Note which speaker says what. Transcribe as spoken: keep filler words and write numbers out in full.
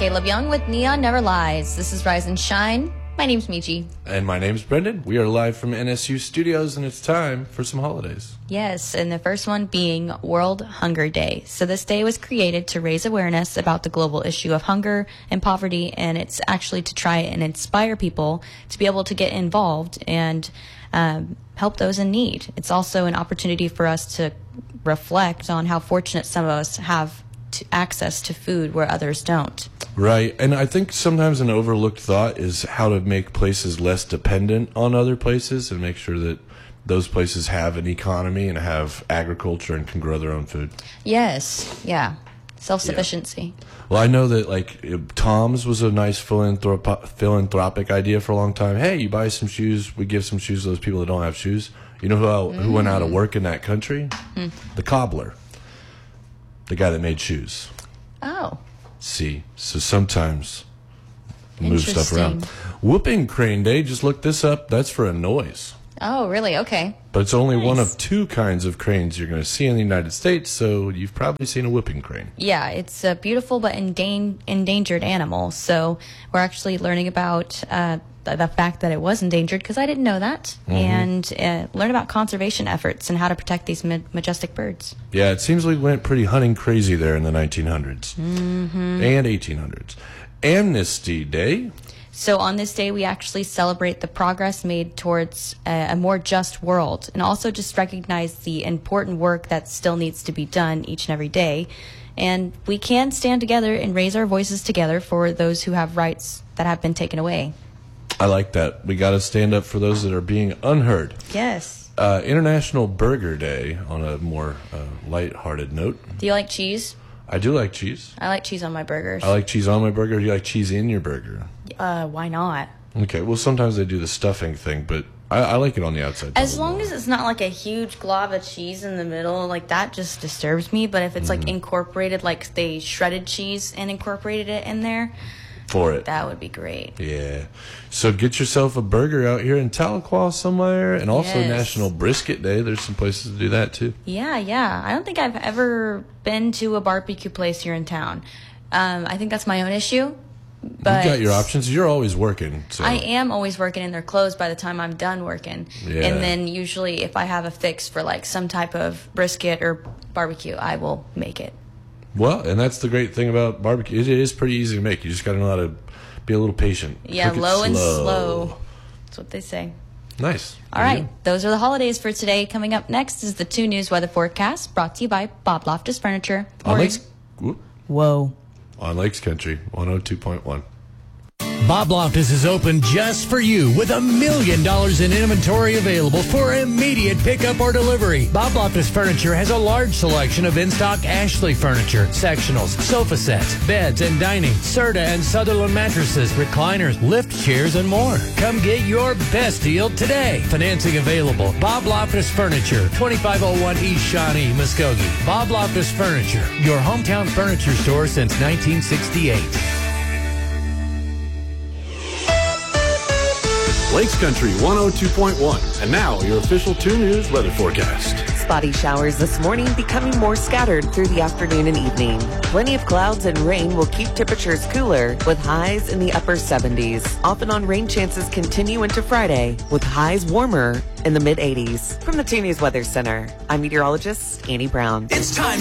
Speaker 1: Caleb Young with Neon Never Lies. This is Rise and Shine. My name's Michi.
Speaker 2: And my name's Brendan. We are live from N S U Studios, and it's time for some holidays.
Speaker 1: Yes, and the first one being World Hunger Day. So this day was created to raise awareness about the global issue of hunger and poverty, and it's actually to try and inspire people to be able to get involved and um, help those in need. It's also an opportunity for us to reflect on how fortunate some of us have to access to food where others don't.
Speaker 2: Right, and I think sometimes an overlooked thought is how to make places less dependent on other places and make sure that those places have an economy and have agriculture and can grow their own food.
Speaker 1: Yes, yeah, self-sufficiency.
Speaker 2: Yeah. Well, I know that like Tom's was a nice philanthrop- philanthropic idea for a long time. Hey, you buy some shoes, we give some shoes to those people that don't have shoes. You know who mm. who went out of work in that country? Mm. The cobbler, the guy that made shoes.
Speaker 1: Oh.
Speaker 2: See, so sometimes move stuff around. Whooping Crane Day, just look this up. That's for a noise.
Speaker 1: Oh, really? Okay.
Speaker 2: But it's only
Speaker 1: nice.
Speaker 2: one of two kinds of cranes you're going to see in the United States, so you've probably seen a whooping crane.
Speaker 1: Yeah, it's a beautiful but endan- endangered animal. So we're actually learning about uh, the, the fact that it was endangered, because I didn't know that, mm-hmm. and uh, learn about conservation efforts and how to protect these ma- majestic birds.
Speaker 2: Yeah, it seems like we went pretty hunting crazy there in the nineteen hundreds
Speaker 1: mm-hmm.
Speaker 2: and eighteen hundreds. Amnesty Day.
Speaker 1: So on this day, we actually celebrate the progress made towards a, a more just world, and also just recognize the important work that still needs to be done each and every day. And we can stand together and raise our voices together for those who have rights that have been taken away.
Speaker 2: I like that. We got to stand up for those that are being unheard.
Speaker 1: Yes.
Speaker 2: Uh, International Burger Day, on a more uh, lighthearted note.
Speaker 1: Do you like cheese?
Speaker 2: I do like cheese.
Speaker 1: I like cheese on my burgers.
Speaker 2: I like cheese on my burger. Do you like cheese in your burger?
Speaker 1: Uh, why not?
Speaker 2: Okay, well, sometimes they do the stuffing thing, but I, I like it on the outside.
Speaker 1: As long more. as it's not like a huge glob of cheese in the middle, like that just disturbs me. But if it's mm. like incorporated, like they shredded cheese and incorporated it in there,
Speaker 2: for it,
Speaker 1: that would be great.
Speaker 2: Yeah. So get yourself a burger out here in Tahlequah somewhere, and also
Speaker 1: yes.
Speaker 2: National Brisket Day. There's some places to do that too.
Speaker 1: Yeah, yeah. I don't think I've ever been to a barbecue place here in town. Um, I think that's my own issue. But
Speaker 2: you got your options. You're always working. So.
Speaker 1: I am always working, and they're closed by the time I'm done working.
Speaker 2: Yeah.
Speaker 1: And then usually, if I have a fix for like some type of brisket or barbecue, I will make it.
Speaker 2: Well, and that's the great thing about barbecue. It is pretty easy to make. You just got to know how to be a little patient.
Speaker 1: Yeah, low and slow. That's what they say.
Speaker 2: Nice.
Speaker 1: All right. Those are the holidays for today. Coming up next is the two News weather forecast, brought to you by Bob Loftus Furniture.
Speaker 2: On Lakes,
Speaker 1: Whoa.
Speaker 2: On Lakes Country, one oh two point one.
Speaker 3: Bob Loftus is open just for you with a million dollars in inventory available for immediate pickup or delivery. Bob Loftus Furniture has a large selection of in-stock Ashley furniture, sectionals, sofa sets, beds and dining, Serta and Sutherland mattresses, recliners, lift chairs, and more. Come get your best deal today. Financing available. Bob Loftus Furniture, twenty-five oh one East Shawnee, Muskogee. Bob Loftus Furniture, your hometown furniture store since nineteen sixty-eight.
Speaker 4: Lakes Country one oh two point one. And now your official two News weather forecast.
Speaker 5: Spotty showers this morning, becoming more scattered through the afternoon and evening. Plenty of clouds and rain will keep temperatures cooler, with highs in the upper seventies. Off and on rain chances continue into Friday, with highs warmer in the mid eighties. From the two News Weather Center, I'm meteorologist Annie Brown.
Speaker 6: It's time